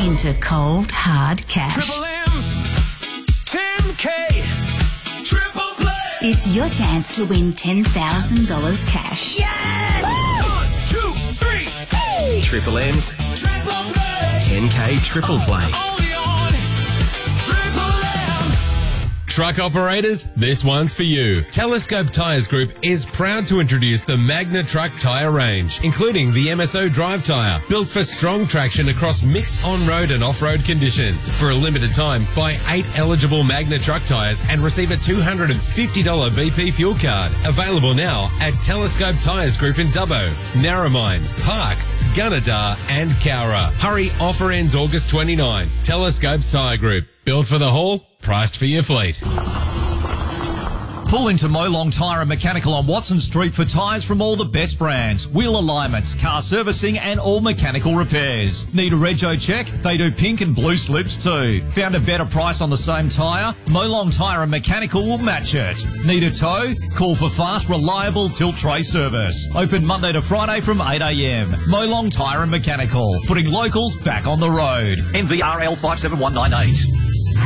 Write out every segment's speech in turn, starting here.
into cold, hard cash. Triple M's, 10K, triple play. It's your chance to win $10,000 cash. Yes! 1, 2, 3. Hey! Triple M's, Triple play. 10K triple play. Only on Triple M. Truck operators, this one's for you. Telescope Tyres Group is proud to introduce the Magna Truck tyre range, including the MSO drive tyre, built for strong traction across mixed on-road and off-road conditions. For a limited time, buy 8 eligible Magna Truck tyres and receive a $250 BP fuel card. Available now at Telescope Tyres Group in Dubbo, Narromine, Parkes, Gunnedah and Cowra. Hurry, offer ends August 29. Telescope Tyre Group. Built for the haul, priced for your fleet. Pull into Molong Tyre and Mechanical on Watson Street for tyres from all the best brands, wheel alignments, car servicing and all mechanical repairs. Need a rego check? They do pink and blue slips too. Found a better price on the same tyre? Molong Tyre and Mechanical will match it. Need a tow? Call for fast, reliable tilt tray service. Open Monday to Friday from 8 a.m. Molong Tyre and Mechanical, putting locals back on the road. NVRL 57198.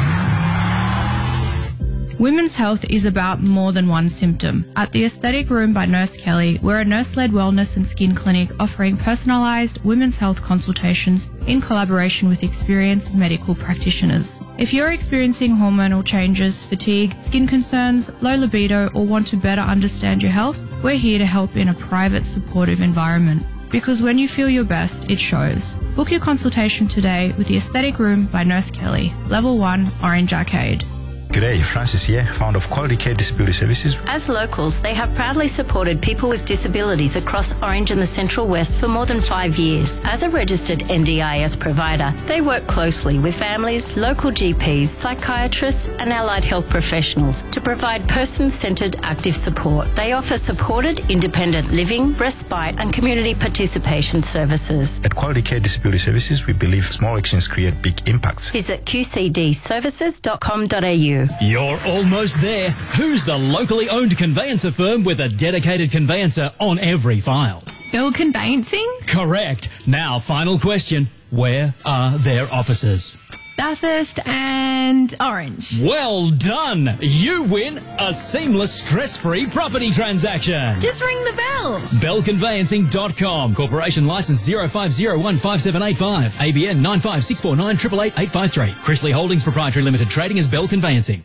Women's health is about more than one symptom. At the Aesthetic Room by Nurse Kelly, we're a nurse-led wellness and skin clinic offering personalised women's health consultations in collaboration with experienced medical practitioners. If you're experiencing hormonal changes, fatigue, skin concerns, low libido, or want to better understand your health, we're here to help in a private, supportive environment. Because when you feel your best, it shows. Book your consultation today with the Aesthetic Room by Nurse Kelly, Level 1, Orange Arcade. G'day, Francis here, founder of Quality Care Disability Services. As locals, they have proudly supported people with disabilities across Orange and the Central West for more than 5 years. As a registered NDIS provider, they work closely with families, local GPs, psychiatrists and allied health professionals to provide person-centred active support. They offer supported independent living, respite and community participation services. At Quality Care Disability Services, we believe small actions create big impacts. Visit qcdservices.com.au. You're almost there. Who's the locally owned conveyancer firm with a dedicated conveyancer on every file? Bill Conveyancing? Correct. Now, final question. Where are their offices? Bathurst and Orange. Well done. You win a seamless, stress-free property transaction. Just ring the bell. Bellconveyancing.com. Corporation license 05015785. ABN 95649888853. Chrisley Holdings Proprietary Limited. Trading as Bell Conveyancing.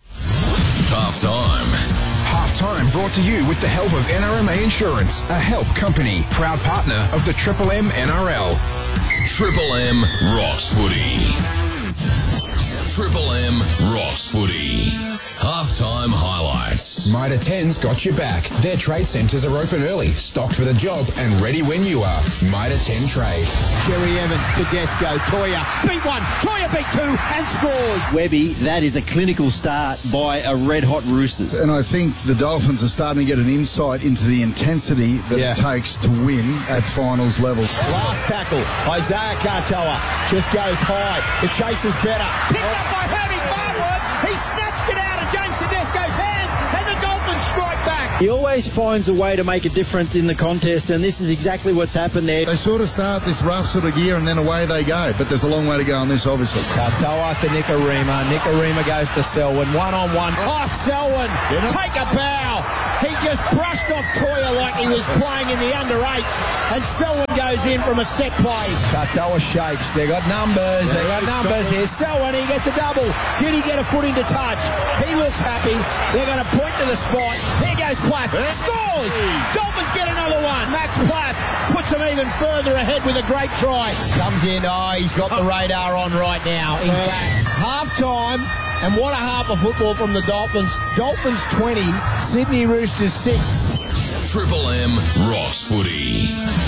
Halftime. Halftime brought to you with the help of NRMA Insurance, a help company, proud partner of the Triple M NRL. Triple M rocks footy. Triple M rocks footy. Halftime highlights. Mitre 10's got your back. Their trade centres are open early, stocked for the job and ready when you are. Mitre 10 Trade. Jerry Evans, Tedesco, Toya beat one, Toya beat two and scores. Webby, that is a clinical start by a red-hot Roosters. And I think the Dolphins are starting to get an insight into the intensity that it takes to win at finals level. Last tackle, Isaiah Katoa just goes high. The chase is better. Picked up by Herbie Farnworth. He snatched it out of James Tedesco's hands and the Dolphins strike back. He always finds a way to make a difference in the contest, and this is exactly what's happened there. They sort of start this rough sort of gear and then away they go, but there's a long way to go on this, obviously. Katoa to Nikorima. Nikorima goes to Selwyn. One-on-one. Oh, Selwyn, take a bow. He just brushed off Toya like he was playing in the under-8s, and Selwyn goes in from a set play. Katoa shapes. They got numbers. They got numbers. Here's Selwyn. He gets a double. Did he get a foot into touch? He looks happy. They're going to point to the spot. Here goes Platt. Scores! Dolphins get another one. Max Platt puts them even further ahead with a great try. Comes in. Oh, he's got the radar on right now. He's back. Half-time. And what a half of football from the Dolphins. Dolphins 20, Sydney Roosters 6. Triple M rocks footy.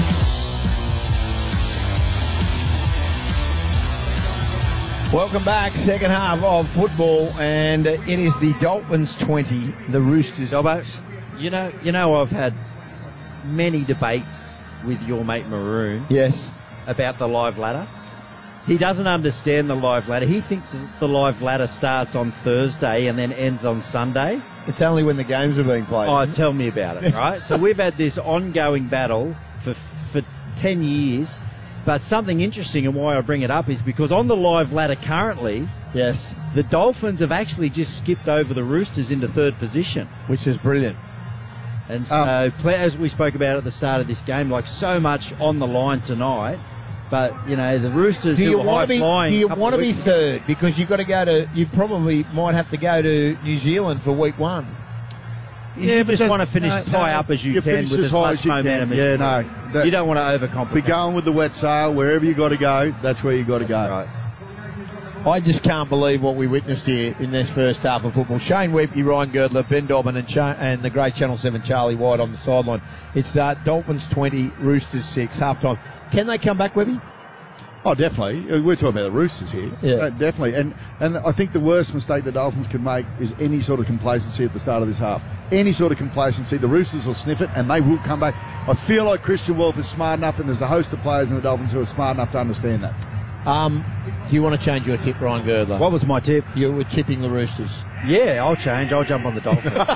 Welcome back, second half of football, and it is the Dolphins 20, the Roosters 6. You know, I've had many debates with your mate Maroon. Yes. About the live ladder. He doesn't understand the live ladder. He thinks the live ladder starts on Thursday and then ends on Sunday. It's only when the games are being played. Oh, tell me about it, right? So we've had this ongoing battle for 10 years, But something interesting, and why I bring it up, is because on the live ladder currently, yes, the Dolphins have actually just skipped over the Roosters into third position, which is brilliant. And so, as we spoke about at the start of this game, like so much on the line tonight. But the Roosters. Do you want to be third? Because you've got to go to. You probably might have to go to New Zealand for week 1. You just want to finish as high up as you can with as much momentum. Yeah, no. You don't want to overcomplicate. Be going with the wet sail. Wherever you got to go, that's where you got to go. Right. I just can't believe what we witnessed here in this first half of football. Shane Webke, Ryan Girdler, Ben Dobbin and the great Channel 7 Charlie White on the sideline. It's Dolphins 20, Roosters 6, halftime. Can they come back, Webby? Oh, definitely. We're talking about the Roosters here. Yeah. Definitely. And I think the worst mistake the Dolphins can make is any sort of complacency at the start of this half. Any sort of complacency. The Roosters will sniff it and they will come back. I feel like Christian Wolf is smart enough, and there's a host of players in the Dolphins who are smart enough to understand that. Do you want to change your tip, Ryan Girdler? What was my tip? You were tipping the Roosters. Yeah, I'll change. I'll jump on the Dolphins. Beautiful.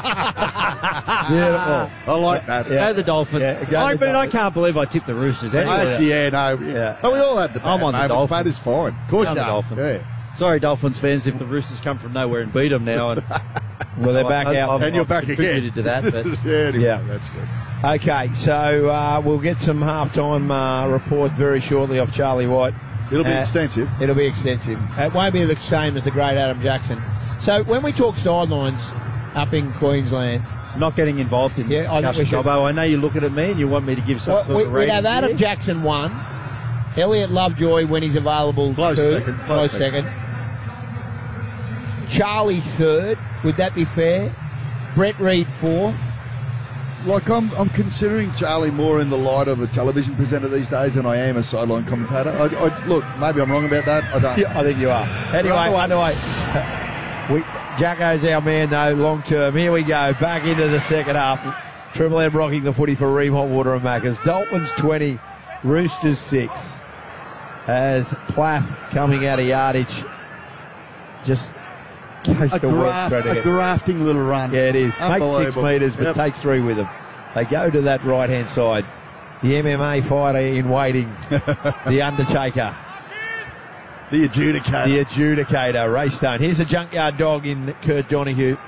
I like that. Go the Dolphins. I can't believe I tipped the Roosters anyway. But we all have the I'm on the Dolphins. That is fine. Of course, I'm the Dolphins. Yeah. Sorry, Dolphins fans, if the Roosters come from nowhere and beat them now. And well, they're back out. And you're back contributed to that. But yeah, that's good. Okay, so we'll get some halftime report very shortly off Charlie White. It'll be extensive. It'll be extensive. It won't be the same as the great Adam Jackson. So when we talk sidelines up in Queensland, not getting involved in I know you're looking at me and you want me to give some sort of we'd have Adam Jackson 1, Elliot Lovejoy when he's available close 2, close second. Charlie 3rd, would that be fair? Brett Reid 4th. Like, I'm considering Charlie more in the light of a television presenter these days than I am a sideline commentator. Look, maybe I'm wrong about that. I don't. Yeah, I think you are. Anyway. Jacko's our man, though, long term. Here we go, back into the second half. Triple M rocking the footy for Ream Hot Water and Maccas. Dolphins 20, Roosters 6. As Plath coming out of yardage just goes to work straight ahead. A grafting little run. Yeah, it is. Makes 6 metres, but takes 3 with him. They go to that right-hand side. The MMA fighter in waiting, the Undertaker. The adjudicator. Ray Stone. Here's a junkyard dog in Kurt Donahue,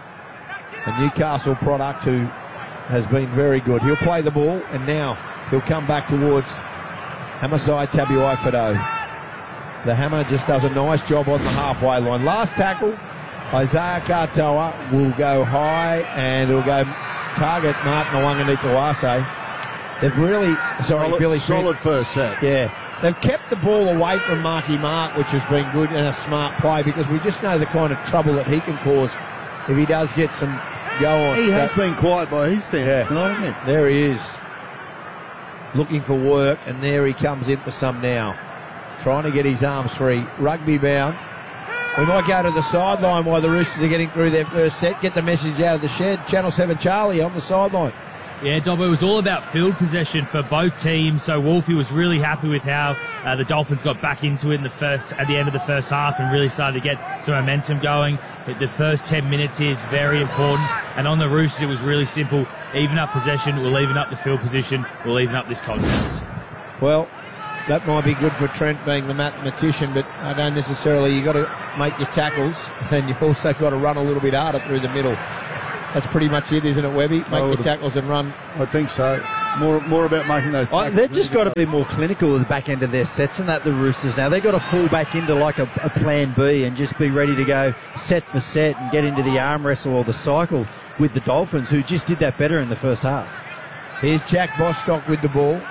a Newcastle product who has been very good. He'll play the ball, and now he'll come back towards Hamasai Tabuai-Fidow. The Hammer just does a nice job on the halfway line. Last tackle, Isaiah Katoa will go high, and he'll go target Martin Wanganitawase. They've really... Billy Smith. Solid first set. Yeah. They've kept the ball away from Marky Mark, which has been good and a smart play, because we just know the kind of trouble that he can cause if he does get some go on. He has been quiet by his standards tonight, hasn't he? There he is. Looking for work, and there he comes in for some now. Trying to get his arms free. Rugby bound. We might go to the sideline while the Roosters are getting through their first set. Get the message out of the shed. Channel 7 Charlie on the sideline. Yeah, Dobbo, it was all about field possession for both teams. So Wolfie was really happy with how the Dolphins got back into it at the end of the first half and really started to get some momentum going. The first 10 minutes here is very important. And on the Roosters, it was really simple. Even up possession, we'll even up the field position, we'll even up this contest. Well, that might be good for Trent being the mathematician, but I don't necessarily. You've got to make your tackles, and you've also got to run a little bit harder through the middle. That's pretty much it, isn't it, Webby? Make your tackles and run. I think so. More about making those tackles. They've just got to be more clinical at the back end of their sets, and that the Roosters now. They've got to fall back into like a plan B and just be ready to go set for set and get into the arm wrestle or the cycle with the Dolphins, who just did that better in the first half. Here's Jack Bostock with the ball.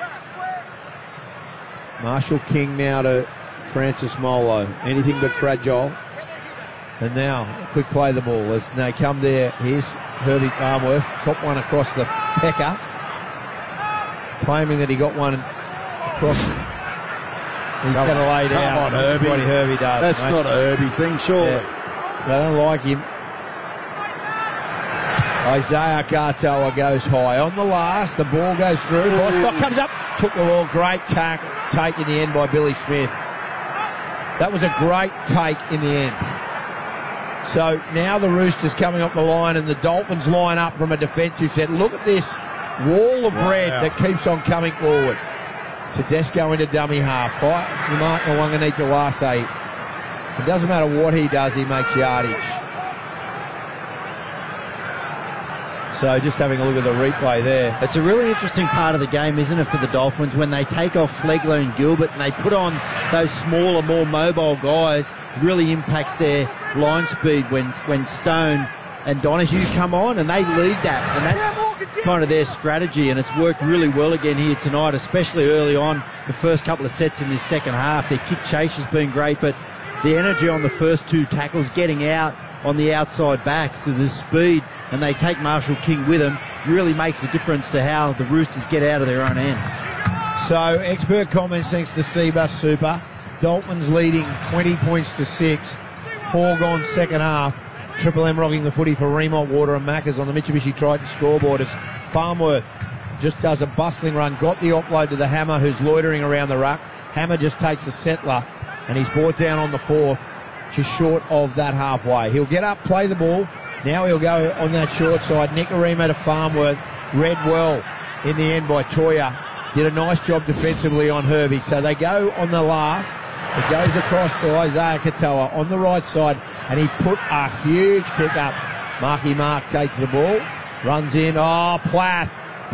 Marshall King now to Francis Molo. Anything but fragile. And now, quick play the ball as they come there. Here's Herbie Farmworth. Got one across the pecker. Claiming that he got one across. He's going to lay down. Come on, Herbie. What Herbie does. That's not a Herbie thing, sure. Yeah. They don't like him. Isaiah Katoa goes high. On the last, the ball goes through. Bostock comes up. Took the ball. Great take in the end by Billy Smith. That was a great take in the end. So now the Roosters coming up the line, and the Dolphins line up from a defensive set. Look at this wall of red that keeps on coming forward. Tedesco into dummy half. Fights the mark on Wanganita Wase. It doesn't matter what he does, he makes yardage. So just having a look at the replay there. It's a really interesting part of the game, isn't it, for the Dolphins, when they take off Flegler and Gilbert and they put on those smaller, more mobile guys. It really impacts their line speed when Stone and Donahue come on, and they lead that. And that's kind of their strategy, and it's worked really well again here tonight, especially early on, the first couple of sets in this second half. Their kick chase has been great, but the energy on the first two tackles, getting out on the outside backs, so the speed, and they take Marshall King with them, really makes a difference to how the Roosters get out of their own end. So, expert comments thanks to Seabus Super. Dolphins leading 20 points to 6. 4 gone second half. Triple M rocking the footy for Remont, Water and Maccas on the Mitsubishi Triton scoreboard. It's Farmworth just does a bustling run. Got the offload to the Hammer, who's loitering around the ruck. Hammer just takes a settler, and he's brought down on the 4th, just short of that halfway. He'll get up, play the ball. Now he'll go on that short side. Nicarima to Farmworth. Read well in the end by Toya. Did a nice job defensively on Herbie. So they go on the last. It goes across to Isaiah Katoa on the right side, and he put a huge kick up. Marky Mark takes the ball, runs in. Oh, Plath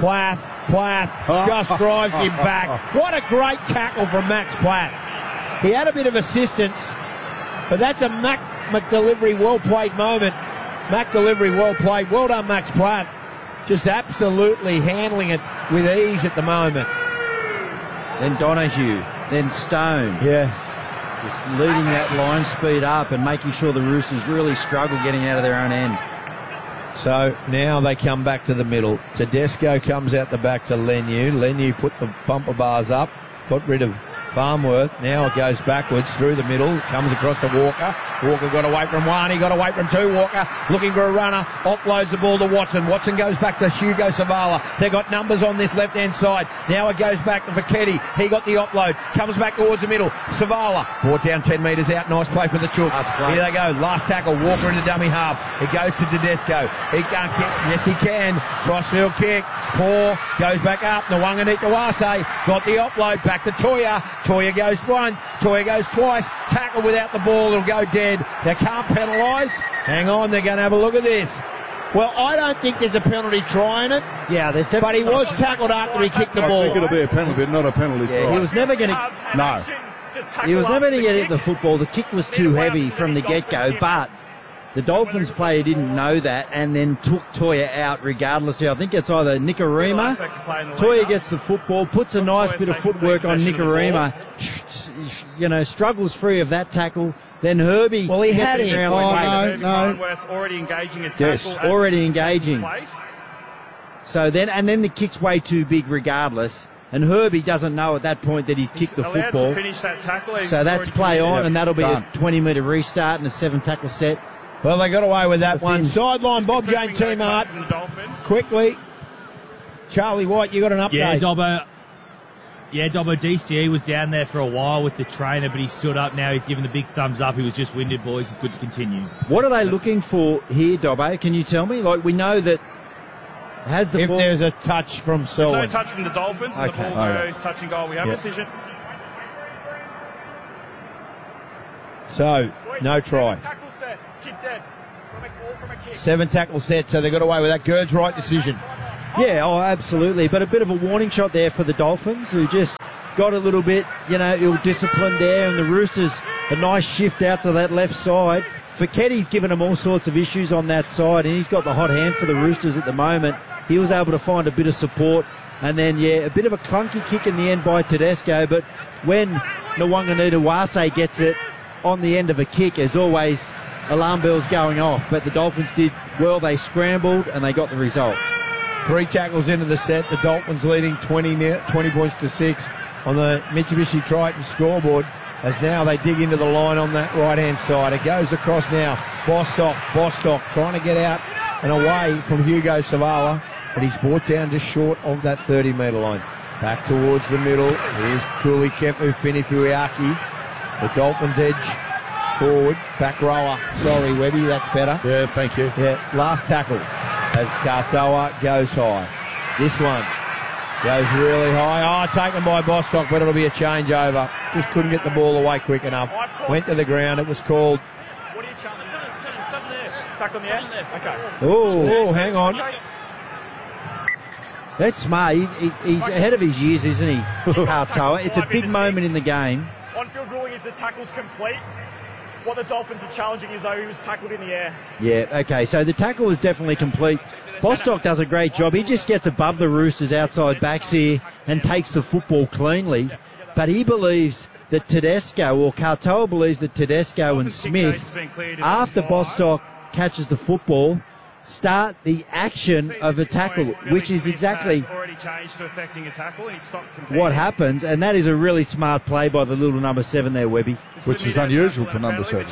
just drives him back. What a great tackle from Max Plath. He had a bit of assistance, but that's a Mac delivery, well played moment. Mac delivery, well played. Well done, Max Plath. Just absolutely handling it with ease at the moment. Then Donahue, then Stone. Yeah. Just leading that line speed up and making sure the Roosters really struggle getting out of their own end. So now they come back to the middle. Tedesco comes out the back to Leniu. Leniu put the bumper bars up, got rid of Farmworth. Now it goes backwards through the middle. Comes across to Walker. Walker got away from one. He got away from two. Walker looking for a runner. Offloads the ball to Watson. Watson goes back to Hugo Savala. They got numbers on this left-hand side. Now it goes back to Vachetti. He got the offload. Comes back towards the middle. Savala brought down 10 metres out. Nice play for the Chooks. Here they go. Last tackle. Walker into dummy half. It goes to Tedesco. He can't kick. Yes, he can. Crossfield kick. Poor. Goes back up. Nwanganita Wase got the offload. Back to Toya. Toya goes once. Toya goes twice. Tackle without the ball. It'll go dead. They can't penalise. Hang on. They're going to have a look at this. Well, I don't think there's a penalty trying it. Yeah, there's definitely. But he was tackled after he kicked the ball. I think it'll be a penalty, but not a penalty try. He was never going to. No. He was never going to get the football. The kick was too heavy from the get-go, but the Dolphins player didn't know that and then took Toya out regardless. I think it's either Nicarima. Toya gets the football, puts a nice bit of footwork on Nicarima, struggles free of that tackle. Then Herbie. Well, he had it. No. Already engaging a tackle. Yes, already engaging. So then the kick's way too big regardless. And Herbie doesn't know at that point that he's kicked the football. To finish that tackle. So that's play on, and that'll be a 20-metre restart and a 7-tackle set. Well, they got away with that one. Sideline, Bob Jane T-Mart. Quickly. Charlie White, you got an update. Yeah, Dobbo, DCE was down there for a while with the trainer, but he stood up now. He's given the big thumbs up. He was just winded, boys. It's good to continue. What are they looking for here, Dobbo? Can you tell me? Like, we know that has the ball... If there's a touch from Selwyn. There's no touch from the Dolphins. Okay. And the ball goes touch and goal. We have a decision. So, no try. Tackle set. Kick dead. 7 tackle set, so they got away with that. Gerd's right decision. Yeah, absolutely. But a bit of a warning shot there for the Dolphins, who just got a little bit, ill-disciplined there. And the Roosters, a nice shift out to that left side. Faketti's given them all sorts of issues on that side, and he's got the hot hand for the Roosters at the moment. He was able to find a bit of support. And then, a bit of a clunky kick in the end by Tedesco. But when Nwanganita Wase gets it on the end of a kick, as always, alarm bells going off. But the Dolphins did well. They scrambled, and they got the result. 3 tackles into the set. The Dolphins leading 20 points to 6 on the Mitsubishi Triton scoreboard, as now they dig into the line on that right-hand side. It goes across now. Bostock trying to get out and away from Hugo Savala, but he's brought down just short of that 30-metre line. Back towards the middle. Here's Kuli Kefu Finifuiaki. The Dolphins edge forward. Back rower. Sorry, Webby, that's better. Yeah, thank you. Yeah, last tackle as Katoa goes high. This one Goes really high. Oh, taken by Bostock, but it'll be a changeover. Just couldn't get the ball away quick enough. Went to the ground. It was called. What are you challenging? Tackle on the end. Okay. Oh, hang on. That's smart. He's ahead of his years, isn't he, Katoa? It's a big moment in the game. On-field ruling is the tackle's complete. What the Dolphins are challenging is though he was tackled in the air. Yeah, okay, so the tackle was definitely complete. Bostock does a great job. He just gets above the Roosters' outside backs here and takes the football cleanly. But he believes that Tedesco, or Katoa believes that Tedesco and Smith, after Bostock catches the football, start the action of a tackle, which is exactly what happens, and that is a really smart play by the little number 7 there, Webby. Which is unusual for number 7.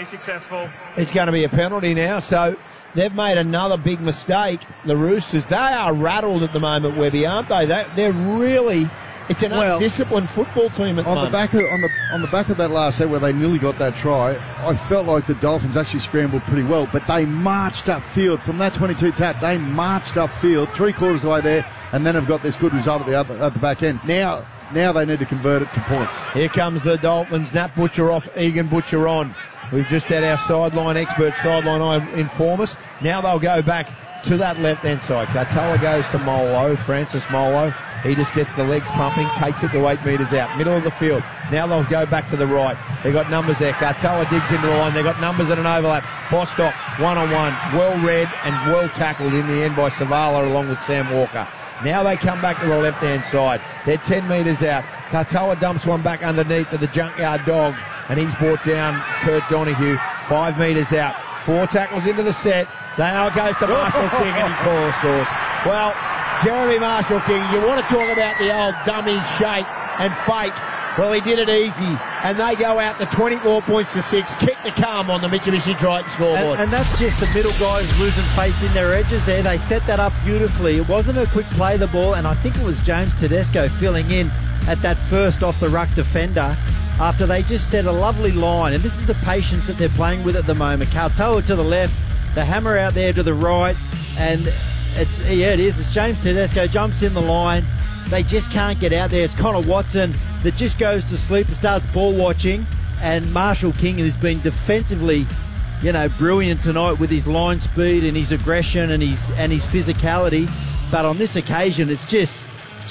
It's going to be a penalty now, so they've made another big mistake. The Roosters, they are rattled at the moment, Webby, aren't they? They're really... It's an undisciplined football team at the moment. On the back of that last set where they nearly got that try, I felt like the Dolphins actually scrambled pretty well, but they marched upfield. From that 22 tap, they marched upfield, 3/4 of the way there, and then have got this good result at the back end. Now they need to convert it to points. Here comes the Dolphins. Nat Butcher off, Egan Butcher on. We've just had our sideline expert, sideline eye inform us. Now they'll go back to that left-hand side. Katoa goes to Molo, Francis Molo. He just gets the legs pumping, takes it to 8 metres out. Middle of the field. Now they'll go back to the right. They've got numbers there. Katoa digs into the line. They've got numbers at an overlap. Bostock, one-on-one. Well read and well tackled in the end by Savala along with Sam Walker. Now they come back to the left-hand side. They're 10 metres out. Katoa dumps one back underneath to the junkyard dog, and he's brought down Kurt Donahue. 5 metres out. 4 tackles into the set. Now it goes to Marshall King, and he scores. Well, Jeremy Marshall King, you want to talk about the old dummy shake and fake. Well, he did it easy, and they go out to 24 points to 6, kick the calm on the Mitsubishi Triton scoreboard. And that's just the middle guys losing faith in their edges there. They set that up beautifully. It wasn't a quick play the ball, and I think it was James Tedesco filling in at that first off-the-ruck defender after they just set a lovely line. And this is the patience that they're playing with at the moment. Katoa to the left, the hammer out there to the right, and it is. It's James Tedesco jumps in the line. They just can't get out there. It's Connor Watson that just goes to sleep and starts ball watching. And Marshall King has been defensively, brilliant tonight with his line speed and his aggression and his physicality. But on this occasion, it's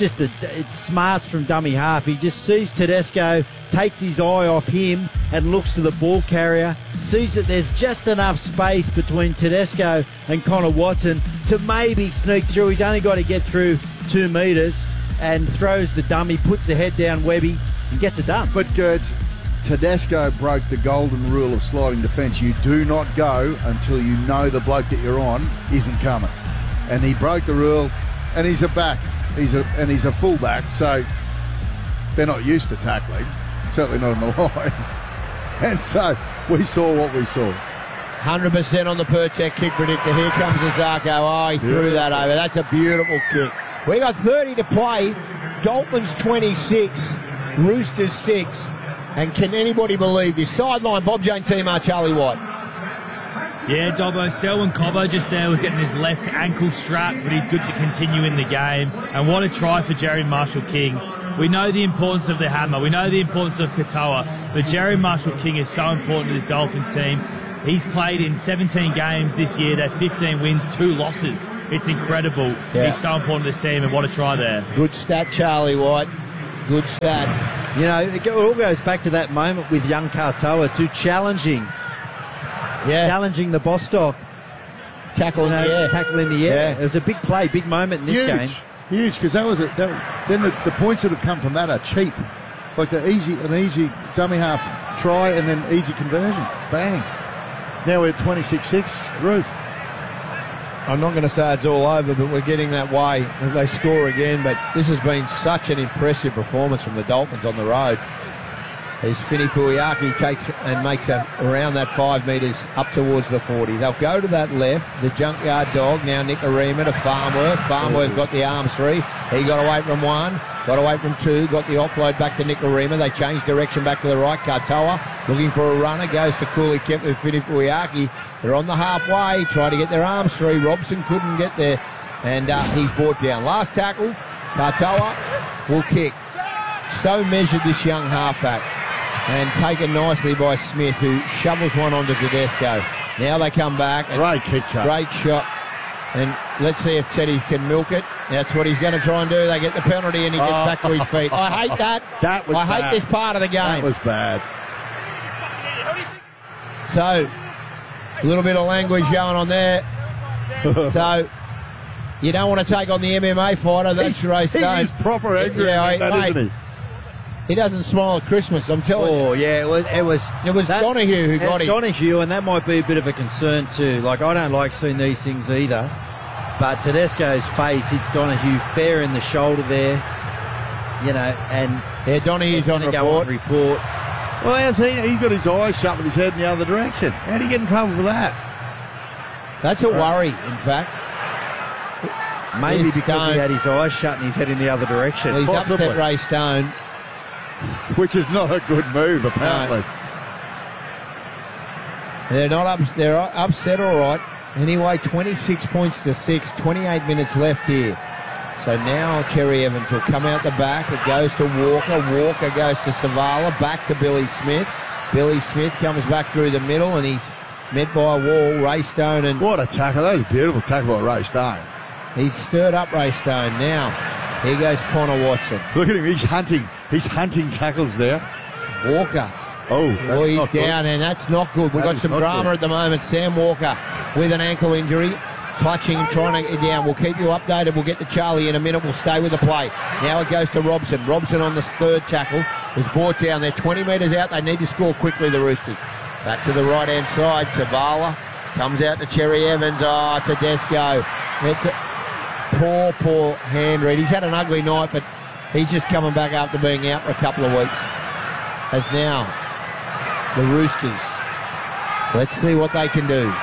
smarts from dummy half. He just sees Tedesco, takes his eye off him and looks to the ball carrier, sees that there's just enough space between Tedesco and Connor Watson to maybe sneak through. He's only got to get through 2 metres and throws the dummy, puts the head down, Webby, and gets it done. But Gertz, Tedesco broke the golden rule of sliding defence. You do not go until you know the bloke that you're on isn't coming. And he broke the rule, and he's a back. He's a fullback, so they're not used to tackling, certainly not on the line. And so we saw what we saw. 100% on the Pertec kick predictor. Here comes Azarko. Oh, he threw that over. That's a beautiful kick. We got 30 to play. Dolphins 26, Roosters 6. And can anybody believe this? Sideline, Bob Jane Timar, Charlie White. Yeah, Dobbo, Selwyn Cobbo just there was getting his left ankle strap, but he's good to continue in the game. And what a try for Jerry Marshall King. We know the importance of the hammer. We know the importance of Katoa. But Jerry Marshall King is so important to this Dolphins team. He's played in 17 games this year. They're 15 wins, 2 losses. It's incredible. Yeah. He's so important to this team, and what a try there. Good stat, Charlie White. Good stat. It all goes back to that moment with young Katoa, too challenging. Yeah. Challenging the Bostock. Tackle in the air. Tackle in the air. Yeah. It was a big play, big moment in this game. Huge, because then the points that have come from that are cheap. Like an easy dummy half try and then easy conversion. Bang. Now we're at 26-6. Ruth. I'm not going to say it's all over, but we're getting that way if they score again. But this has been such an impressive performance from the Dolphins on the road. As Fini Fuiaki takes and makes around that 5 metres up towards the 40. They'll go to that left. The junkyard dog, now Nick Arima to Farnworth. Farnworth got the arms 3. He got away from 1, got away from 2, got the offload back to Nick Arima. They changed direction back to the right. Katoa looking for a runner, goes to Cooley Kemp with Fini Fuiaki. They're on the halfway, try to get their arms 3. Robson couldn't get there, and he's brought down. Last tackle Katoa will kick. So measured, this young halfback. And taken nicely by Smith, who shovels one onto Tedesco. Now they come back. And great kick, Chuck. Great shot. And let's see if Teddy can milk it. That's what he's going to try and do. They get the penalty and he gets back to his feet. I hate that. I hate this part of the game. That was bad. So, a little bit of language going on there. So, you don't want to take on the MMA fighter. That's Ray Stone. He's proper angry at that, isn't he? He doesn't smile at Christmas, I'm telling you. Oh, yeah, it was Donahue who got him. Donahue, and that might be a bit of a concern too. Like, I don't like seeing these things either. But Tedesco's face hits Donahue fair in the shoulder there. You know, and... Yeah, Donahue's on report. Well, how's he's got his eyes shut with his head in the other direction. How do you get in trouble for that? That's a worry, in fact. Maybe because he had his eyes shut and his head in the other direction. Well, he's upset Ray Stone. Which is not a good move, apparently. No. They're not up. They're upset, all right. Anyway, 26 points to 6. 28 minutes left here. So now Cherry Evans will come out the back. It goes to Walker. Walker goes to Savala. Back to Billy Smith. Billy Smith comes back through the middle, and he's met by a wall. Ray Stone and what a tackle! That was a beautiful tackle by Ray Stone. He's stirred up Ray Stone now. Here goes Connor Watson. Look at him. He's hunting. He's hunting tackles there. Walker. Oh, he's down, and that's not good. We've got some drama at the moment. Sam Walker with an ankle injury. Clutching, trying to get down. We'll keep you updated. We'll get to Charlie in a minute. We'll stay with the play. Now it goes to Robson. Robson on the third tackle was brought down. They're 20 metres out. They need to score quickly, the Roosters. Back to the right-hand side. Savala comes out to Cherry Evans. Tedesco. It's a poor hand read. He's had an ugly night, but he's just coming back after being out for a couple of weeks. As now, the Roosters. Let's see what they can do.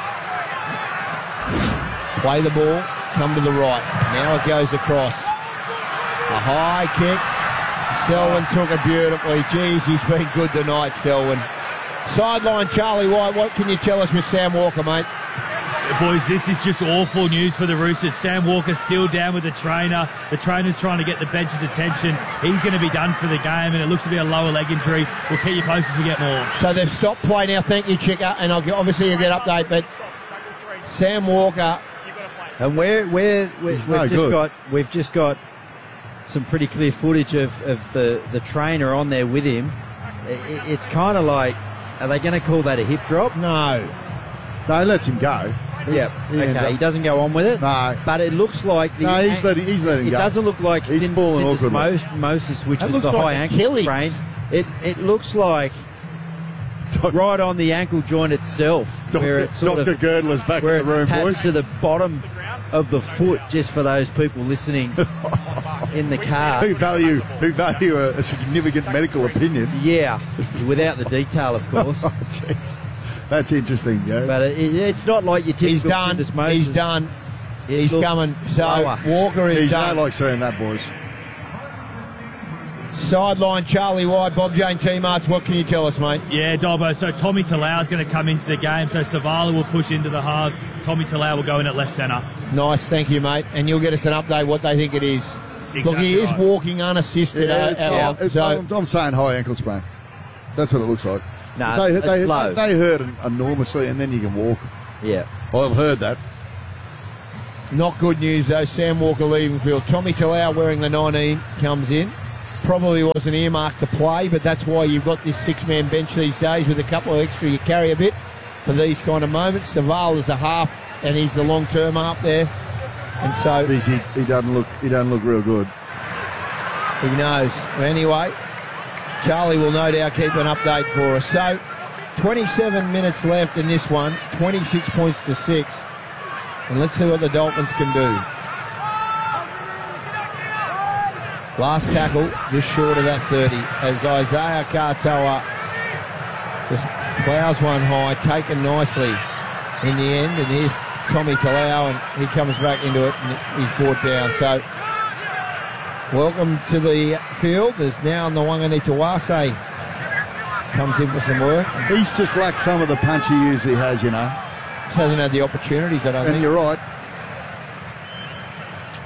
Play the ball, come to the right. Now it goes across. A high kick. Selwyn took it beautifully. Geez, he's been good tonight, Selwyn. Sideline, Charlie White. What can you tell us with Sam Walker, mate? Boys, this is just awful news for the Roosters. Sam Walker still down with the trainer. The trainer's trying to get the bench's attention. He's going to be done for the game, and it looks to be a lower leg injury. We'll keep you posted as we get more. So they've stopped play now. Thank you, Chica. And obviously you'll get update, but Sam Walker... And we've just got some pretty clear footage of the trainer on there with him. It's kind of like, are they going to call that a hip drop? No, he lets him go. Yeah. Okay. He doesn't go on with it. No, but it looks like he's letting him go. It doesn't look like syndesmosis, which is the high ankle sprain. It looks like right on the ankle joint itself, where it's Dr. Girdler's back in the room, boys. To the bottom of the foot, just for those people listening in the car who value a significant medical opinion. Yeah, without the detail, of course. Oh, jeez. That's interesting, yeah. But it's not like your typical. He's done. He's done. He's coming. So lower. Walker is done. I don't like seeing that, boys. Sideline, Charlie White, Bob Jane T-Marts, what can you tell us, mate? Yeah, Dobbo, so Tommy Talau is going to come into the game, so Savala will push into the halves. Tommy Talau will go in at left centre. Nice, thank you, mate. And you'll get us an update what they think it is. Exactly. Look, he is walking unassisted. I'm saying high ankle sprain. That's what it looks like. No, they hurt enormously, and then you can walk. Yeah. I've heard that. Not good news, though. Sam Walker leaving field. Tommy Talau wearing the 19 comes in. Probably wasn't earmarked to play, but that's why you've got this six-man bench these days with a couple of extra. You carry a bit for these kind of moments. Saval is a half, and he's the long-term up there, and so he doesn't look real good. He knows. Anyway, Charlie will no doubt keep an update for us. So, 27 minutes left in this one, 26 points to 6, and let's see what the Dolphins can do. Last tackle, just short of that 30, as Isaiah Katoa just ploughs one high, taken nicely in the end. And here's Tommy Talau, and he comes back into it, and he's brought down. So, welcome to the field. There's now Nwanga Nitawase comes in for some work. He's just lacked some of the punch he usually has, you know. Just hasn't had the opportunities, I don't think. And you're right.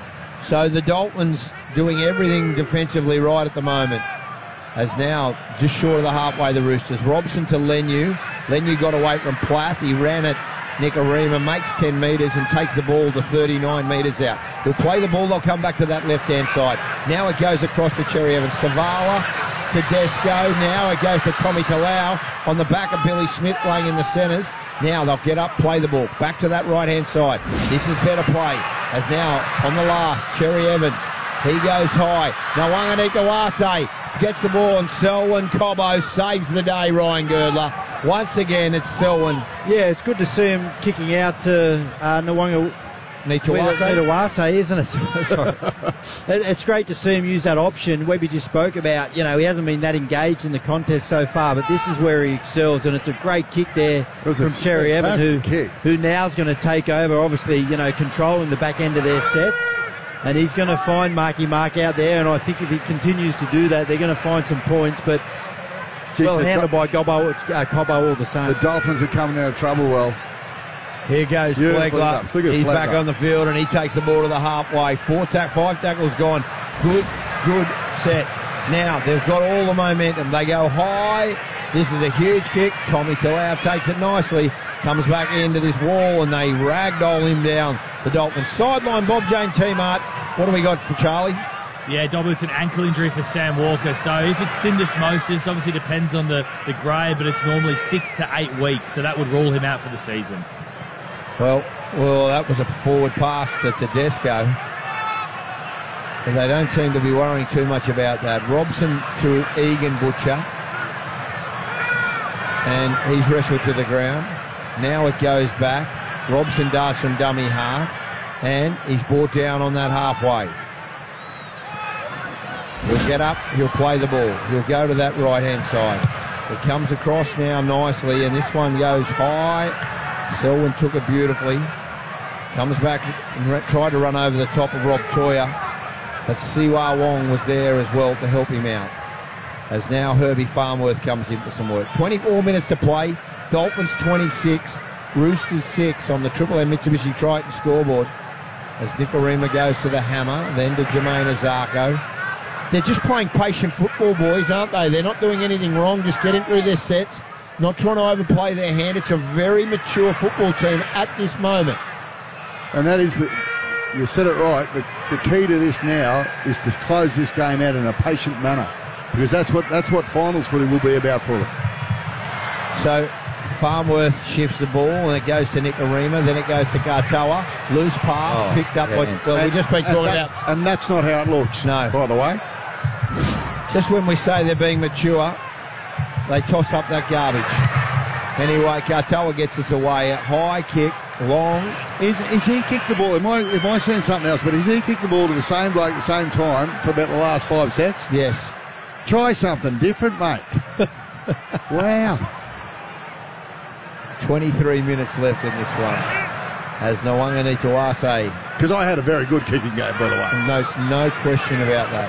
So the Dolphins doing everything defensively right at the moment. As now just short of the halfway, the Roosters. Robson to Lenu. Lenu got away from Plath. He ran at Nikorima, makes 10 metres and takes the ball to 39 metres out. He'll play the ball. They'll come back to that left-hand side. Now it goes across to Cherry Evans. Savala to Desco. Now it goes to Tommy Talau on the back of Billy Smith playing in the centres. Now they'll get up, play the ball. Back to that right-hand side. This is better play. As now on the last, Cherry Evans. He goes high. Ngawanganitawase gets the ball and Selwyn Cobbo saves the day, Ryan Girdler. Once again, it's Selwyn. Yeah, it's good to see him kicking out to Ngawanganitawase, isn't it? Sorry. It's great to see him use that option. Webby just spoke about, he hasn't been that engaged in the contest so far, but this is where he excels, and it's a great kick there from Cherry Evans, who now's going to take over, obviously, controlling the back end of their sets. And he's going to find Marky Mark out there, and I think if he continues to do that, they're going to find some points, but well handled by Cobbo all the same. The Dolphins are coming out of trouble well. Here goes Flegler. He's back on the field, and he takes the ball to the halfway. 5 tackles gone. Good set. Now, they've got all the momentum. They go high. This is a huge kick. Tommy Talau takes it nicely. Comes back into this wall, and they ragdoll him down. The Dolphins sideline. Bob Jane T-Mart. What do we got for Charlie? Yeah, Dobby, it's an ankle injury for Sam Walker. So if it's syndesmosis, obviously depends on the grade, but it's normally 6 to 8 weeks. So that would rule him out for the season. Well, that was a forward pass to Tedesco. But they don't seem to be worrying too much about that. Robson to Egan Butcher. And he's wrestled to the ground. Now it goes back. Robson darts from dummy half. And he's brought down on that halfway. He'll get up. He'll play the ball. He'll go to that right-hand side. It comes across now nicely. And this one goes high. Selwyn took it beautifully. Comes back and tried to run over the top of Rob Toya. But Siwa Wong was there as well to help him out. As now Herbie Farnworth comes in for some work. 24 minutes to play. Dolphins 26. Roosters 6 on the Triple M Mitsubishi Triton scoreboard. As Nikorima goes to the hammer. Then to Jermaine Azarko. They're just playing patient football, boys, aren't they? They're not doing anything wrong. Just getting through their sets. Not trying to overplay their hand. It's a very mature football team at this moment. And that is you said it right, but the key to this now is to close this game out in a patient manner, because that's what finals footy will be about for them. So Farnworth shifts the ball and it goes to Nikorima, then it goes to Katoa. Loose pass picked up by. So we've just been talking about, and that's not how it looks. No, by the way. Just when we say they're being mature, they toss up that garbage. Anyway, Katoa gets us away. A high kick, long. Is he kicked the ball? Am I saying something else? But is he kicked the ball to the same bloke at the same time for about the last 5 sets? Yes. Try something different, mate. Wow. 23 minutes left in this one. As Ngawanganitawase. Because I had a very good kicking game, by the way. No question about that.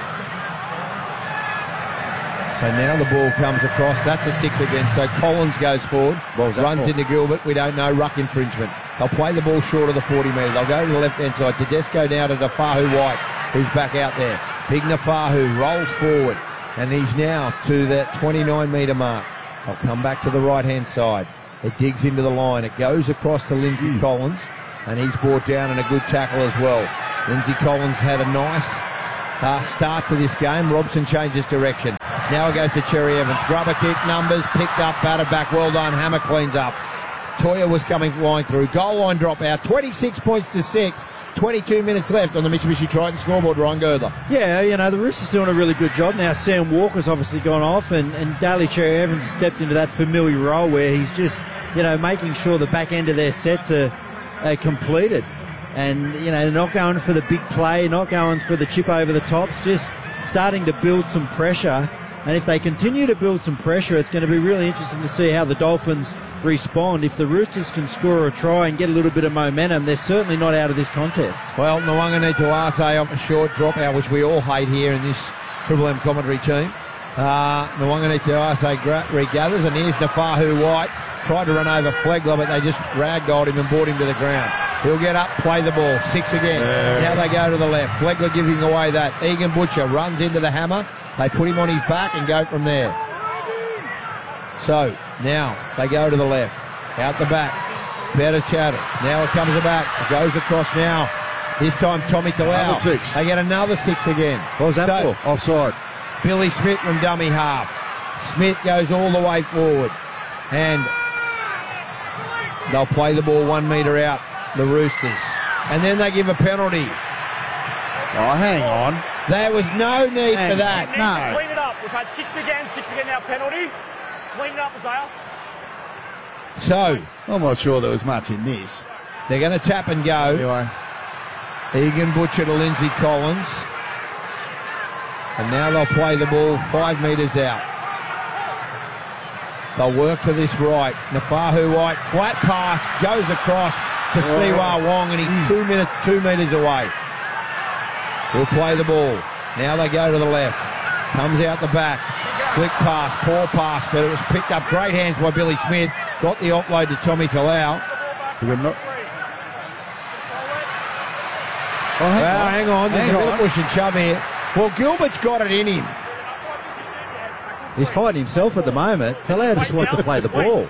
So now the ball comes across. That's a 6 again. So Collins goes forward, runs into Gilbert. We don't know. Ruck infringement. They'll play the ball short of the 40 metre. They'll go to the left-hand side. Tedesco now to Nafahu White, who's back out there. Big Nafahu rolls forward, and he's now to that 29 metre mark. They'll come back to the right-hand side. It digs into the line. It goes across to Lindsay Collins, and he's brought down in a good tackle as well. Lindsay Collins had a nice start to this game. Robson changes direction. Now it goes to Cherry Evans. Grubber kick, numbers, picked up, batted back. Well done. Hammer cleans up. Toya was coming flying through. Goal line dropout. 26 points to 6. 22 minutes left on the Mitsubishi Triton scoreboard, Ryan Girdler. Yeah, the Roosters doing a really good job. Now Sam Walker's obviously gone off, and Daly Cherry Evans stepped into that familiar role where he's just, making sure the back end of their sets are completed. And, they're not going for the big play, not going for the chip over the tops, just starting to build some pressure. And if they continue to build some pressure, it's going to be really interesting to see how the Dolphins respond. If the Roosters can score a try and get a little bit of momentum, they're certainly not out of this contest. Well, Ngawanganitawase off a short dropout, which we all hate here in this Triple M commentary team. Ngawanganitawase regathers, and here's Nafahu White. Tried to run over Flegler, but they just ragdolled him and brought him to the ground. He'll get up, play the ball. 6 again. Now they go to the left. Flegler giving away that. Egan Butcher runs into the hammer. They put him on his back and go from there. So now they go to the left. Out the back. Better Chatter. Now it comes back. It goes across now. This time Tommy Talau. Another 6. They get another 6 again. What was that for? Offside. Billy Smith from dummy half. Smith goes all the way forward. And they'll play the ball 1 metre out, the Roosters. And then they give a penalty. Oh, hang on. There was no need for that. Need to clean it up. We've had 6 again now penalty. Clean it up, Isaiah. So, I'm not sure there was much in this. They're going to tap and go. Anyway. Egan Butcher to Lindsay Collins. And now they'll play the ball 5 metres out. They'll work to this right. Nafahu White, flat pass, goes across to Siwa Wong, and he's 2 metres away. He'll play the ball. Now they go to the left. Comes out the back. Flick pass, poor pass, but it was picked up. Great hands by Billy Smith. Got the offload to Tommy Talau. Hang on. There's a bit of push and shove here. Well, Gilbert's got it in him. He's fighting himself at the moment. Talau just wants to play the ball.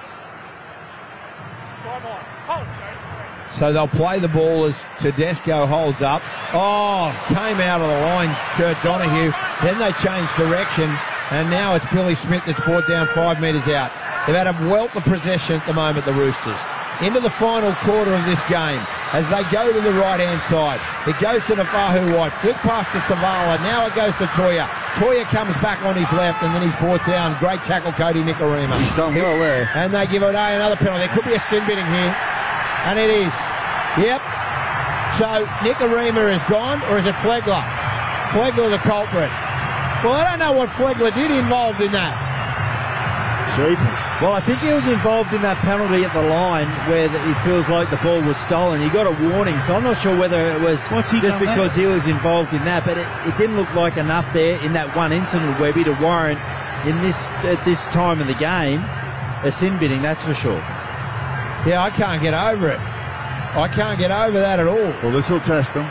So they'll play the ball as Tedesco holds up. Oh, came out of the line, Kurt Donahue. Then they change direction, and now it's Billy Smith that's brought down 5 metres out. They've had a wealth of possession at the moment, the Roosters. Into the final quarter of this game as they go to the right-hand side. It goes to Nafahu White. Flick pass to Savala. Now it goes to Toya. Toya comes back on his left, and then he's brought down. Great tackle, Cody Nikorima. He's done well there. And they give away another penalty. There could be a sin bitting here. And it is. Yep. So Nikorima is gone, or is it Flegler? Flegler the culprit. Well, I don't know what Flegler did involved in that. Well, I think he was involved in that penalty at the line where he feels like the ball was stolen. He got a warning, so I'm not sure whether it was just because he was involved in that, but it didn't look like enough there in that one incident, Webby, to warrant at this time of the game a sin bidding, that's for sure. Yeah, I can't get over it. I can't get over that at all. Well, this will test them.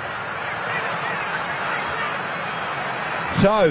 So,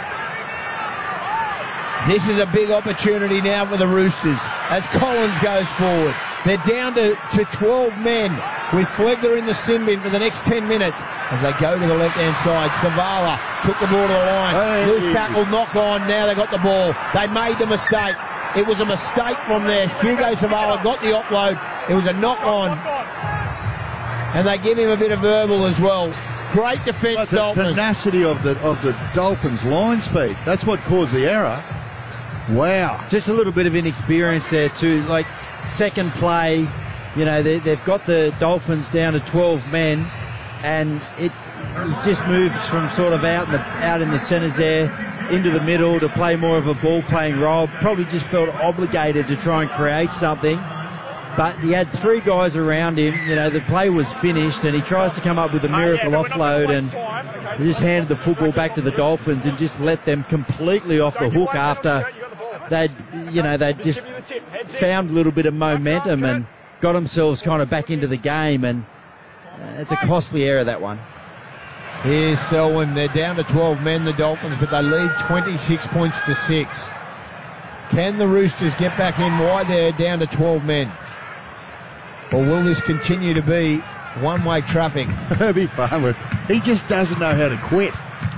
this is a big opportunity now for the Roosters as Collins goes forward. They're down to 12 men with Flegler in the sin bin for the next 10 minutes as they go to the left-hand side. Savala took the ball to the line. Loose tackle, knock on. Now they got the ball. They made the mistake. It was a mistake from there. Hugo Savala got the offload. It was a knock on. And they give him a bit of verbal as well. Great defence, Dolphins. The tenacity of the Dolphins' line speed. That's what caused the error. Wow. Just a little bit of inexperience there too. Like second play, you know, they've got the Dolphins down to 12 men, and he's just moved from sort of out in the centres there into the middle to play more of a ball-playing role. Probably just felt obligated to try and create something. But he had 3 guys around him. You know, the play was finished, and he tries to come up with a miracle offload, and he just handed the football back to the Dolphins and just let them completely off the hook after they'd just found a little bit of momentum and got themselves kind of back into the game, and it's a costly error, that one. Here's Selwyn. They're down to 12 men, the Dolphins, but they lead 26 points to 6. Can the Roosters get back in? Why they're down to 12 men? Or will this continue to be one-way traffic? Herbie Farnworth, he just doesn't know how to quit.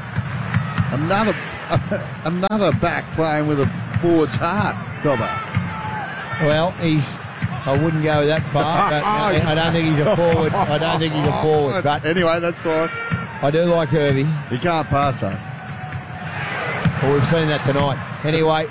Another back playing with a forward's heart, Dobber. Well, I wouldn't go that far, but I don't think he's a forward. I don't think he's a forward. But anyway, that's fine. I do like Herbie. He can't pass, though. Well, we've seen that tonight. Anyway,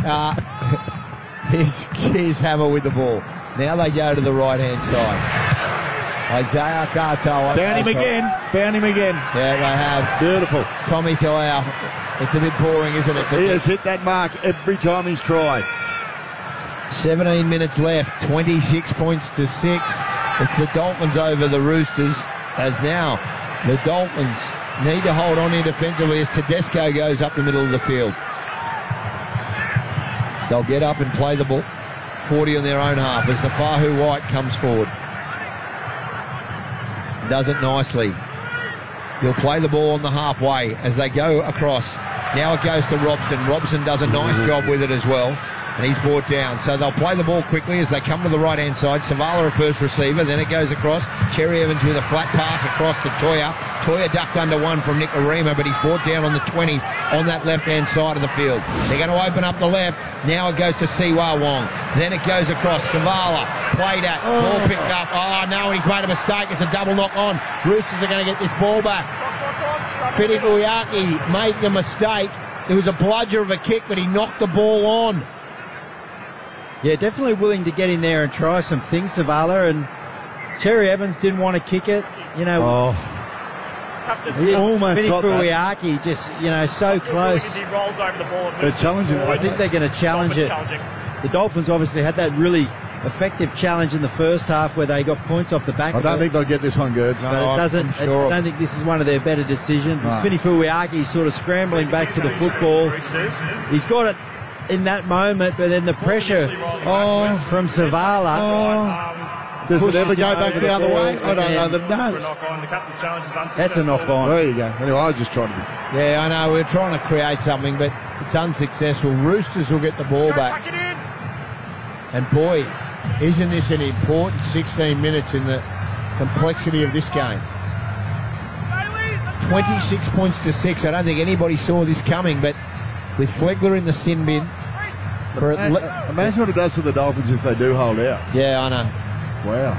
here's Hammer with the ball. Now they go to the right-hand side. Isaiah Katoa. Found him again. Yeah, they have. Beautiful. Tommy Talau. It's a bit boring, isn't it? He has hit that mark every time he's tried. 17 minutes left. 26 points to 6. It's the Dolphins over the Roosters, as now the Dolphins need to hold on here defensively as Tedesco goes up the middle of the field. They'll get up and play the ball. 40 on their own half as Nafahu White comes forward. does it nicely. He'll play the ball on the halfway as they go across. Now it goes to Robson. Robson does a nice job with it as well, and he's brought down. So they'll play the ball quickly as they come to the right-hand side. Savala a first receiver, then it goes across. Cherry Evans with a flat pass across to Toya. Toya ducked under one from Nick Arima, but he's brought down on the 20 on that left-hand side of the field. They're going to open up the left. Now it goes to Siwa Wong. Then it goes across. Savala played at. Ball picked up. Oh, no, he's made a mistake. It's a double knock on. Roosters are going to get this ball back. Fidi Uyaki made the mistake. It was a bludger of a kick, but he knocked the ball on. Yeah, definitely willing to get in there and try some things, Savala, and Cherry Evans didn't want to kick it. You know, he almost got that. Uyaki just, you know, so close. He rolls over the ball. They're challenging it. I think they're going to challenge it. The Dolphins obviously had that really effective challenge in the first half where they got points off the back. I don't think they'll get this one, Gerds. But it doesn't. Sure. I don't think this is one of their better decisions. It's Fini Uyaki sort of scrambling back for the football. He's got it in that moment, but then the pressure from Savala. Does it ever go back the other way? I don't know. That's a knock on. There you go. Anyway, I was just trying to be. Yeah, I know. We're trying to create something, but it's unsuccessful. Roosters will get the ball back. And boy, isn't this an important 16 minutes in the complexity of this game? 26 points to 6. I don't think anybody saw this coming, but with Flegler in the sin bin. Imagine what it does for the Dolphins if they do hold out. Yeah, I know. Wow.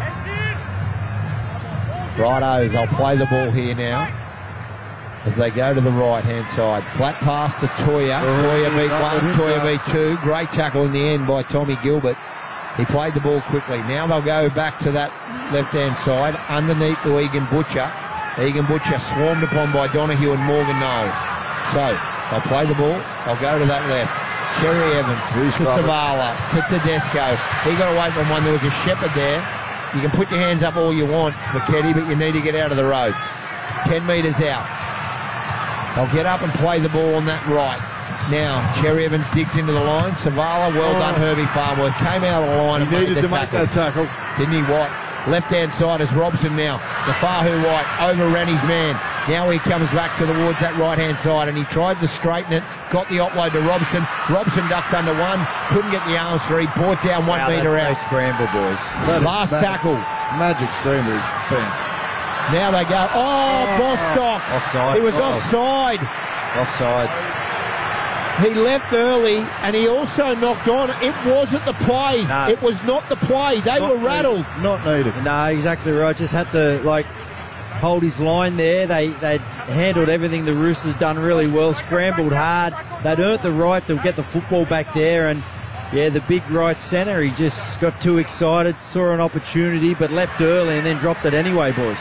Righto, they'll play the ball here now as they go to the right-hand side. Flat pass to Toya. Toya beat one, Toya beat two. Great tackle in the end by Tommy Gilbert. He played the ball quickly. Now they'll go back to that left-hand side underneath to Egan Butcher. Egan Butcher swarmed upon by Donahue and Morgan Knowles. So they'll play the ball. They'll go to that left. Cherry Evans to Savala, to Tedesco. He got away from one. There was a shepherd there. You can put your hands up all you want for Keddy, but you need to get out of the road. 10 metres out. They'll get up and play the ball on that right. Now, Cherry Evans digs into the line. Savala, well done, Herbie Farnworth. Came out of the line and needed made to make that tackle. Didn't he, White? Left-hand side is Robson now. The Fahu White overran his man. Now he comes back towards that right-hand side, and he tried to straighten it, got the offload to Robson. Robson ducks under one, couldn't get the arms free, brought down 1 metre out. Scramble, boys. Last tackle. Magic scramble defence. Now they go, Bostock. Offside. It was offside. Offside. He left early, and he also knocked on. It wasn't the play. No. It was not the play. They were rattled. Not needed. No, exactly right. Just had to, hold his line there. They handled everything the Roosters done really well, scrambled hard. They'd earned the right to get the football back there, and yeah, the big right centre, he just got too excited, saw an opportunity, but left early and then dropped it anyway, boys.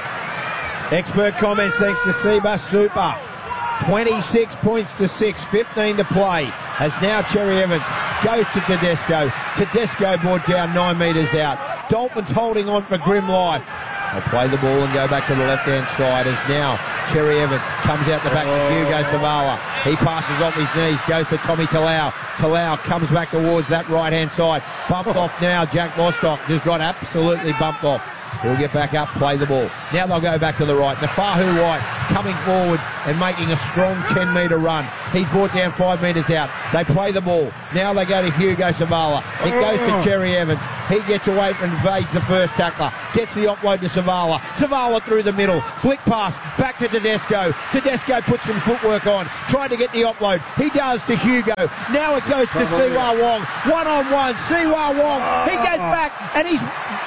Expert comments thanks to Seabus Super. 26 points to 6, 15 to play. As now Cherry Evans goes to Tedesco. Tedesco brought down 9 metres out. Dolphins holding on for grim life. They'll play the ball and go back to the left-hand side as now Cherry Evans comes out the back to Hugo Savala. He passes off his knees, goes to Tommy Talau. Talau comes back towards that right-hand side. Bumped off now, Jack Bostock just got absolutely bumped off. He'll get back up, play the ball. Now they'll go back to the right. Nafahu White coming forward and making a strong 10-metre run. He's brought down 5 metres out. They play the ball. Now they go to Hugo Savala. It goes to Cherry Evans. He gets away and evades the first tackler. Gets the offload to Savala. Savala through the middle. Flick pass back to Tedesco. Tedesco puts some footwork on. Tried to get the offload. He does to Hugo. Now it goes to Siwa Wong. One-on-one. Siwa Wong. He goes back and he's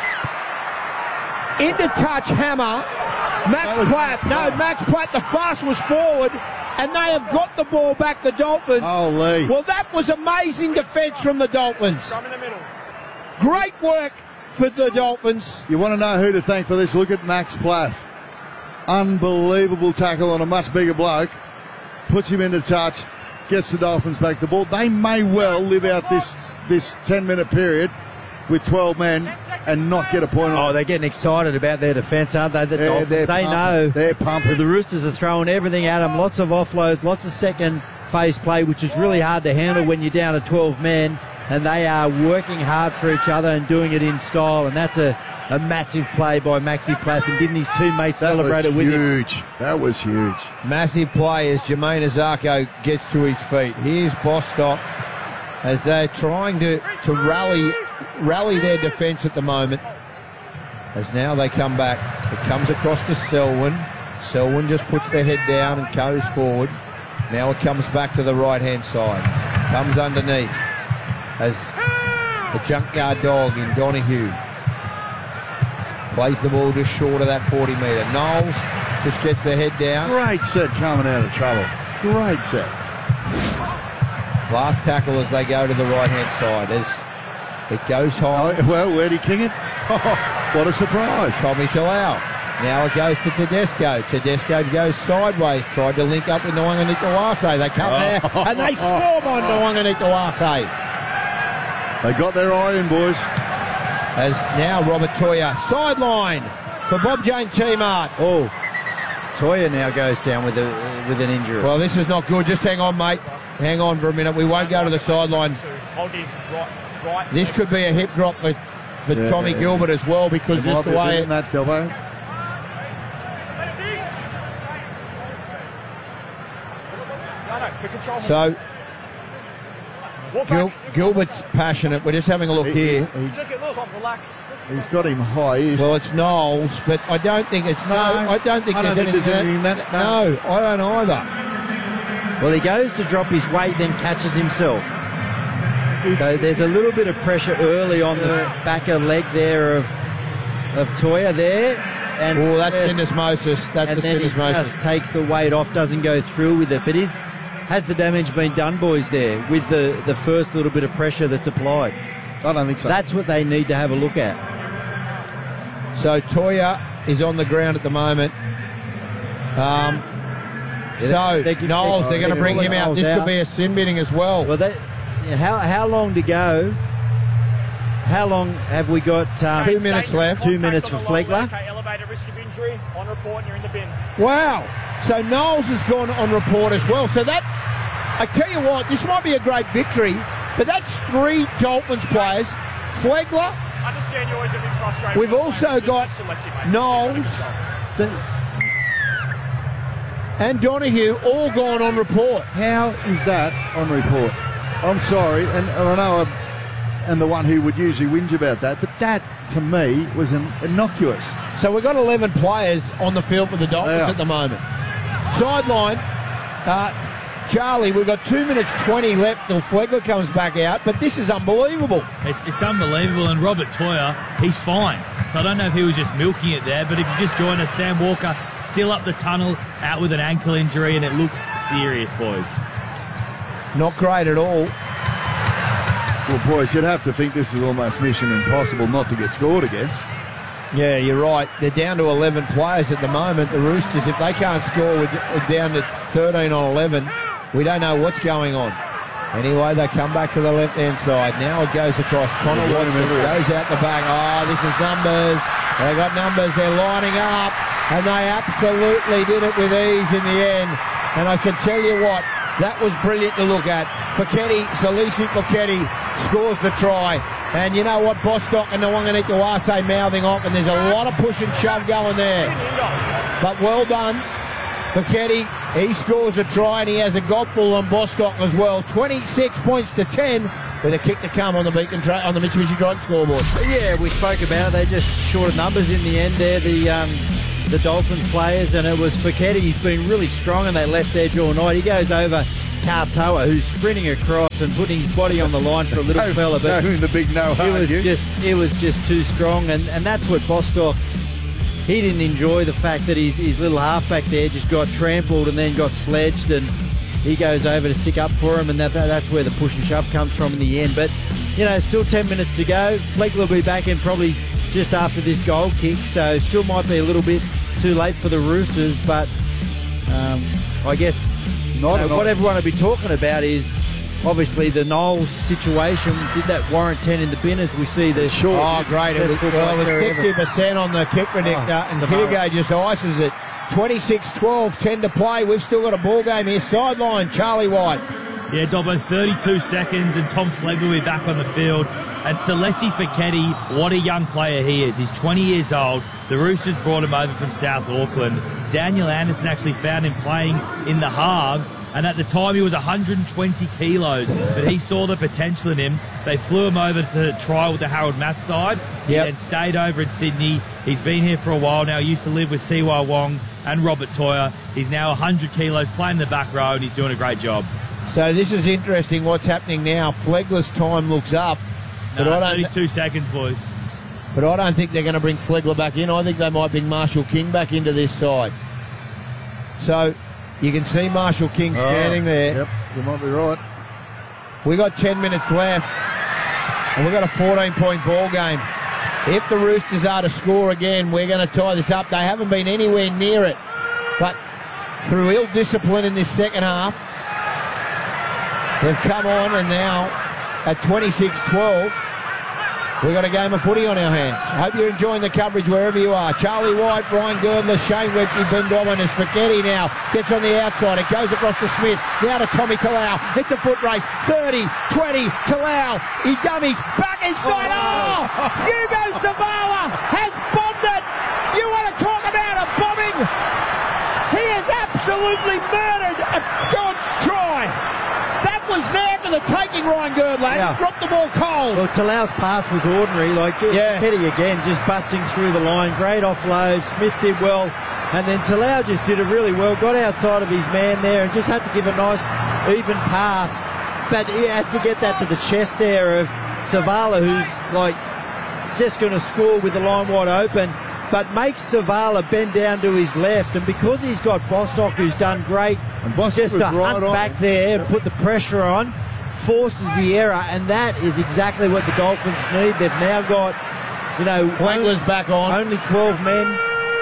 into touch hammer. Max Platt. No, Max Platt, the fast was forward, and they have got the ball back, the Dolphins. Holy. Well, that was amazing defence from the Dolphins. Great work for the Dolphins. You want to know who to thank for this? Look at Max Platt. Unbelievable tackle on a much bigger bloke. Puts him into touch, gets the Dolphins back the ball. They may well live out this 10-minute period with 12 men and not get a point on. Oh, they're getting excited about their defence, aren't they? They know. They're pumping. The Roosters are throwing everything at them. Lots of offloads, lots of second phase play, which is really hard to handle when you're down to 12 men. And they are working hard for each other and doing it in style. And that's a a massive play by Maxi Plath, and didn't his teammates celebrate it with him? Huge. That was huge. Massive play as Jermaine Azarko gets to his feet. Here's Bostock as they're trying to rally their defence at the moment. As now they come back. It comes across to Selwyn. Selwyn just puts their head down and goes forward. Now it comes back to the right-hand side. Comes underneath as the junkyard dog in Donahue plays the ball just short of that 40-metre. Knowles just gets their head down. Great set coming out of trouble. Great set. Last tackle as they go to the right-hand side as it goes high. Oh, well, where'd he kick it? What a surprise. Tommy Talau. Now it goes to Tedesco. Tedesco goes sideways, tried to link up with Nwanga Nitawase. They come there and they swarm on Nwanga Nitawase. They got their eye in, boys. As now Robert Toya, sideline for Bob Jane T-Mart. Oh, Toya now goes down with an injury. Well, this is not good. Just hang on, mate. Hang on for a minute. We won't go to the sidelines. This could be a hip drop for Tommy Gilbert as well, because just the way So Gilbert's passionate. We're just having a look here. He's got him high. Well, it's Knowles, but I don't think it's I don't think there's anything in that. No, I don't either. Well, he goes to drop his weight, then catches himself. So there's a little bit of pressure early on the back of leg there of Toya there. And that's syndesmosis. That's a syndesmosis. Just takes the weight off, doesn't go through with it. But has the damage been done, boys, there with the first little bit of pressure that's applied? I don't think so. That's what they need to have a look at. So Toya is on the ground at the moment. Knowles, they're going to bring him out. This could be a sin binning as well. Well, how long to go? How long have we got? 2 minutes left. 2 minutes for Flegler. Elevated risk of injury on report, and you're in the bin. Wow. So Knowles has gone on report as well. So that, I tell you what, this might be a great victory, but that's 3 Dolphins players. Flegler. Understand you're always a bit frustrated. We've also got Knowles and Donahue all gone on report. How is that on report? I'm sorry, and I know I'm the one who would usually whinge about that, but that, to me, was innocuous. So we've got 11 players on the field for the Dolphins at the moment. Sideline, Charlie, we've got 2 minutes 20 left till Flegler comes back out, but this is unbelievable. It's unbelievable, and Robert Toya, he's fine. So I don't know if he was just milking it there, but if you just join us, Sam Walker still up the tunnel, out with an ankle injury, and it looks serious, boys. Not great at all. Well, boys, you'd have to think this is almost mission impossible not to get scored against. Yeah, you're right. They're down to 11 players at the moment. The Roosters, if they can't score with down to 13 on 11, we don't know what's going on. Anyway, they come back to the left-hand side. Now it goes across. Connor Watson goes out the back. Oh, this is numbers. They got numbers. They're lining up, and they absolutely did it with ease in the end. And I can tell you what, that was brilliant to look at. Foketi, Salisi Foketi scores the try. And you know what? Bostock and Nwanga Nitawase mouthing off, and there's a lot of push and shove going there. But well done. Foketi, he scores a try, and he has a gobful on Bostock as well. 26 points to 10 with a kick to come on the on the Mitsubishi Triton scoreboard. Yeah, we spoke about it. They just short of numbers in the end there, the Dolphins players, and it was Foketi. He's been really strong on that left edge all night. He goes over Katoa, who's sprinting across and putting his body on the line for a little fella, but the big it was just too strong, and that's what Bostock. He didn't enjoy the fact that his little halfback there just got trampled and then got sledged, and he goes over to stick up for him, and that's where the push and shove comes from in the end. But you know, still 10 minutes to go. Flegler will be back in probably just after this goal kick, so still might be a little bit too late for the Roosters, but I guess what everyone will be talking about is obviously the Knowles situation. Did that warrant 10 in the bin, as we see the short? Oh, great. It was 60% on the kick predictor, and Hugo just ices it. 26-12, 10 to play. We've still got a ball game here. Sideline, Charlie White. Yeah, Dobbo, 32 seconds, and Tom Flegler will be back on the field. And Celesi Fekete, what a young player he is. He's 20 years old. The Roosters brought him over from South Auckland. Daniel Anderson actually found him playing in the halves, and at the time he was 120 kilos, but he saw the potential in him. They flew him over to trial with the Harold Matt side. He then stayed over in Sydney. He's been here for a while now. He used to live with Siwa Wong and Robert Toyer. He's now 100 kilos, playing the back row, and he's doing a great job. So this is interesting what's happening now. Flegler's time looks up. No, 32 seconds, boys. But I don't think they're going to bring Flegler back in. I think they might bring Marshall King back into this side. So you can see Marshall King standing there. Yep, you might be right. We got 10 minutes left, and we've got a 14-point ball game. If the Roosters are to score again, we're going to tie this up. They haven't been anywhere near it, but through ill discipline in this second half, they've come on, and now at 26-12, we've got a game of footy on our hands. I hope you're enjoying the coverage wherever you are. Charlie White, Ryan Girdler, Shane Webke, Ben Dominus. Fekete now gets on the outside. It goes across to Smith. Now to Tommy Talau. It's a foot race. 30, 20, Talau. He dummies. Back inside. Oh! Hugo Zavala has bombed it. You want to talk about a bombing? He has absolutely murdered a good try. That was there for the taking, Ryan Girdler. Yeah. Dropped the ball cold. Well, Talau's pass was ordinary. Petty again, just busting through the line. Great offload. Smith did well. And then Talau just did it really well. Got outside of his man there and just had to give a nice, even pass. But he has to get that to the chest there of Zavala, who's just going to score with the line wide open. But makes Zavala bend down to his left, and because he's got Bostock, who's done great, just to hunt back there and put the pressure on, forces the error, and that is exactly what the Dolphins need. They've now got, Flegler's back on. Only 12 men,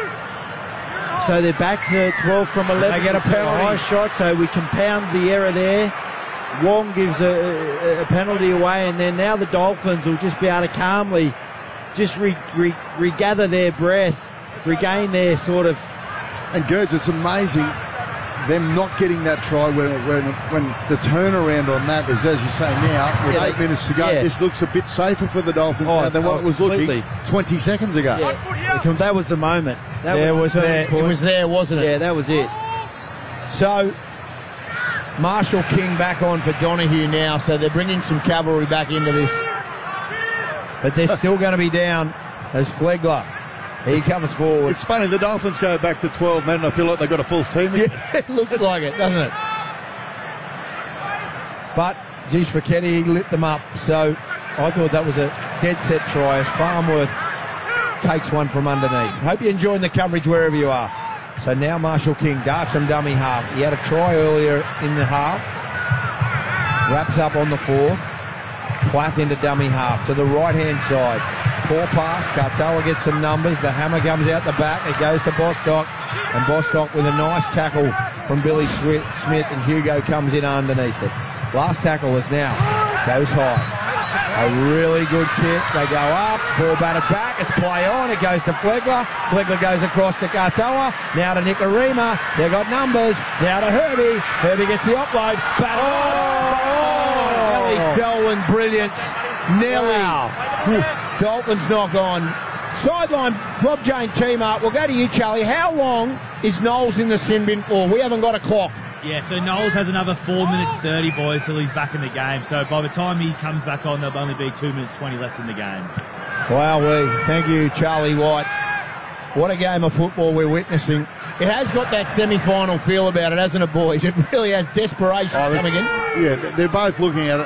so they're back to 12 from 11. They get a penalty. High shot, so we compound the error there. Wong gives a penalty away, and then now the Dolphins will just be able to calmly just regather their breath, regain their sort of... And Gerds, it's amazing them not getting that try when the turnaround on that is, as you say now, with 8 minutes to go, this looks a bit safer for the Dolphins now than what it was looking 20 seconds ago. Yeah. That was the moment. It was there, wasn't it? Yeah, that was it. So Marshall King back on for Donahue now, so they're bringing some cavalry back into this. But they're still going to be down as Flegler. He comes forward. It's funny, the Dolphins go back to 12 men, and I feel like they've got a full team. Yeah, it looks like it, doesn't it? But, geez, Fekete lit them up. So I thought that was a dead set try as Farmworth takes one from underneath. Hope you're enjoying the coverage wherever you are. So now Marshall King darts from dummy half. He had a try earlier in the half. Wraps up on the fourth. Plath into dummy half to the right-hand side. Poor pass. Kartawa gets some numbers. The hammer comes out the back. It goes to Bostock. And Bostock with a nice tackle from Billy Smith, and Hugo comes in underneath it. Last tackle is now. Goes high. A really good kick. They go up. Ball batted back. It's play on. It goes to Flegler. Flegler goes across to Kartawa. Now to Nikorima. They've got numbers. Now to Herbie. Herbie gets the offload. Selwyn, brilliance. Nelly. Wow. Dolphins knock on. Sideline, Rob Jane team up. We'll go to you, Charlie. How long is Knowles in the sin bin for? We haven't got a clock. Yeah, so Knowles has another 4 minutes 30, boys, till he's back in the game. So by the time he comes back on, there'll only be 2 minutes 20 left in the game. Wow, thank you, Charlie White. What a game of football we're witnessing. It has got that semi-final feel about it, hasn't it, boys? It really has. Desperation coming in. Yeah, they're both looking at it.